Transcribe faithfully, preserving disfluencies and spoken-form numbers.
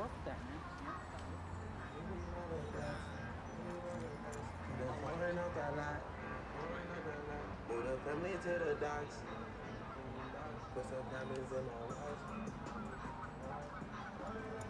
work that, man. The pouring out that light. Move the family to the docks. Put some diamonds in my watch.